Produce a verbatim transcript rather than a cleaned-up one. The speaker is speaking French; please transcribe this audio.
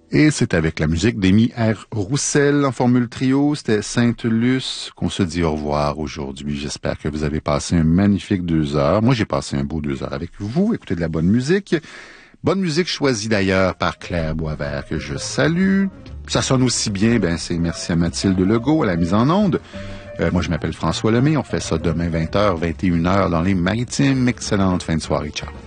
Et c'est avec la musique d'Amy R. Roussel en formule trio. C'était Sainte-Luce qu'on se dit au revoir aujourd'hui. J'espère que vous avez passé un magnifique deux heures. Moi, j'ai passé un beau deux heures avec vous. Écoutez de la bonne musique. Bonne musique choisie d'ailleurs par Claire Boisvert que je salue. Ça sonne aussi bien, ben c'est merci à Mathilde Legault à la mise en onde. Euh, moi, je m'appelle François Lemay. On fait ça demain vingt heures, vingt et une heures dans les Maritimes. Excellente fin de soirée. Ciao.